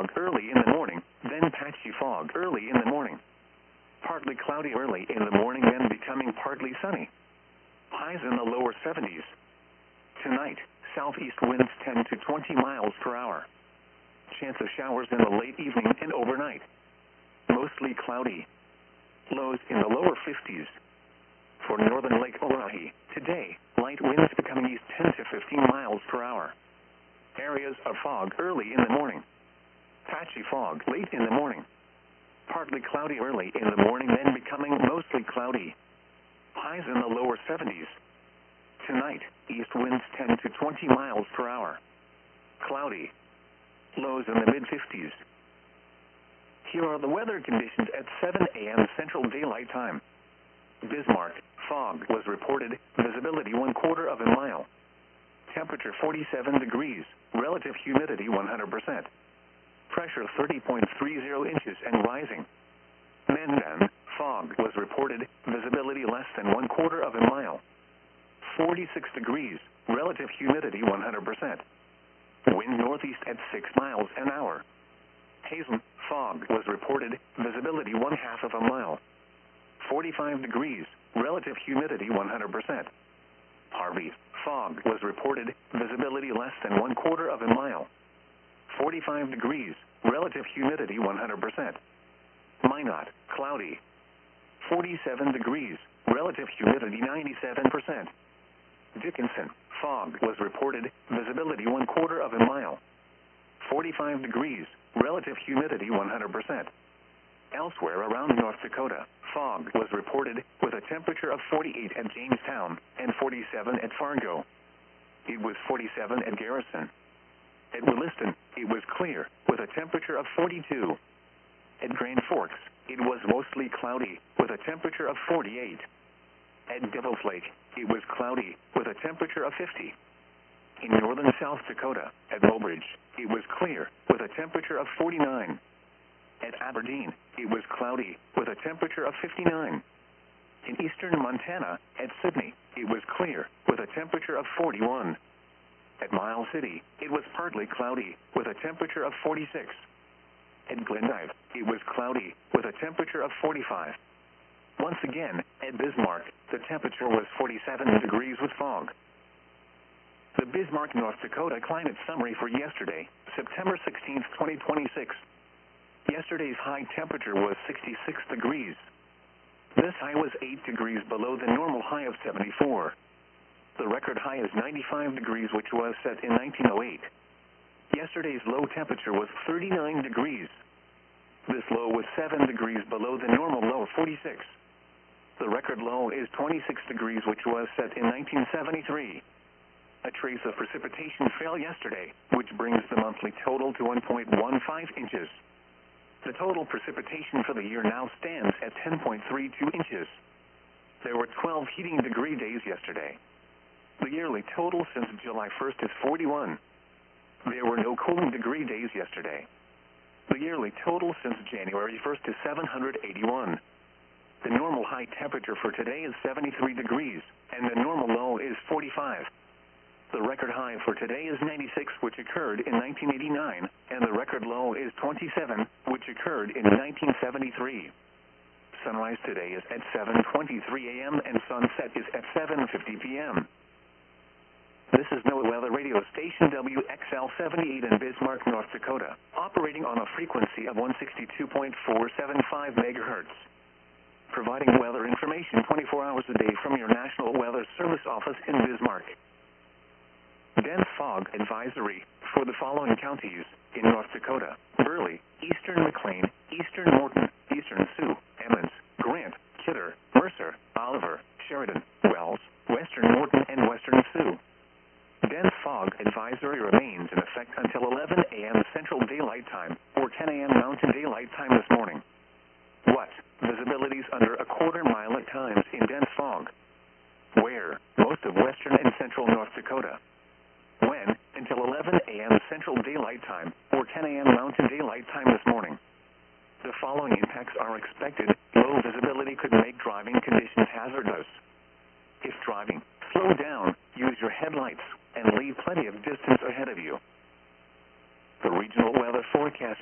fog early in the morning, then patchy fog early in the morning. Partly cloudy early in the morning, then becoming partly sunny. Highs in the lower 70s. Tonight, southeast winds 10 to 20 miles per hour. Chance of showers in the late evening and overnight. Mostly cloudy. Lows in the lower 50s. For northern Lake Oahe, today, light winds becoming east 10 to 15 miles per hour. Areas of fog early in the morning. Patchy fog late in the morning. Partly cloudy early in the morning, then becoming mostly cloudy. Highs in the lower 70s. Tonight, east winds 10 to 20 miles per hour. Cloudy. Lows in the mid-50s. Here are the weather conditions at 7 a.m. Central Daylight Time. Bismarck, fog was reported, visibility 1/4 of a mile. Temperature 47 degrees, relative humidity 100%. Pressure 30.30 inches and rising. Mandan, fog was reported, visibility less than 1/4 of a mile. 46 degrees, relative humidity 100%. Wind northeast at 6 miles an hour. Hazen, fog was reported, visibility 1/2 of a mile. 45 degrees, relative humidity 100%. Harvey, fog was reported, visibility less than 1/4 of a mile. 45 degrees, relative humidity 100%. Minot, cloudy. 47 degrees, relative humidity 97%. Dickinson, fog was reported, visibility 1/4 of a mile. 45 degrees, relative humidity 100%. Elsewhere around North Dakota, fog was reported with a temperature of 48 at Jamestown and 47 at Fargo. It was 47 at Garrison. At Williston, it was clear with a temperature of 42. At Grand Forks, it was mostly cloudy with a temperature of 48. At Devil's Lake, it was cloudy with a temperature of 50. In northern South Dakota, at Mobridge, it was clear with a temperature of 49. At Aberdeen, it was cloudy with a temperature of 59. In eastern Montana, at Sydney, it was clear with a temperature of 41. At Miles City, it was partly cloudy with a temperature of 46. At Glendive, it was cloudy with a temperature of 45. Once again, at Bismarck, the temperature was 47 degrees with fog. The Bismarck, North Dakota climate summary for yesterday, September 16, 2026. Yesterday's high temperature was 66 degrees. This high was 8 degrees below the normal high of 74. The record high is 95 degrees, which was set in 1908. Yesterday's low temperature was 39 degrees. This low was 7 degrees below the normal low of 46. The record low is 26 degrees, which was set in 1973. A trace of precipitation fell yesterday, which brings the monthly total to 1.15 inches. The total precipitation for the year now stands at 10.32 inches. There were 12 heating degree days yesterday. The yearly total since July 1st is 41. There were no cooling degree days yesterday. The yearly total since January 1st is 781. The normal high temperature for today is 73 degrees, and the normal low is 45. The record high for today is 96, which occurred in 1989, and the record low is 27, which occurred in 1973. Sunrise today is at 7:23 a.m. and sunset is at 7:50 p.m. This is NOAA Weather Radio Station WXL-78 in Bismarck, North Dakota, operating on a frequency of 162.475 megahertz. Providing weather information 24 hours a day from your National Weather Service office in Bismarck. Dense fog advisory for the following counties in North Dakota: Burley, eastern McLean, eastern Morton, eastern Sioux, Emmons, Grant, Kidder, Mercer, Oliver, Sheridan, Wells, western Morton, and western Sioux. Dense fog advisory remains in effect until 11 a.m. Central Daylight Time or 10 a.m. Mountain Daylight Time this morning. What? Visibilities under a quarter mile at times in dense fog. Where? Most of western and central North Dakota. When? Until 11 a.m. Central Daylight Time or 10 a.m. Mountain Daylight Time this morning. The following impacts are expected. Low visibility could make driving conditions hazardous. If driving, slow down, use your headlights, and leave plenty of distance ahead of you. The regional weather forecast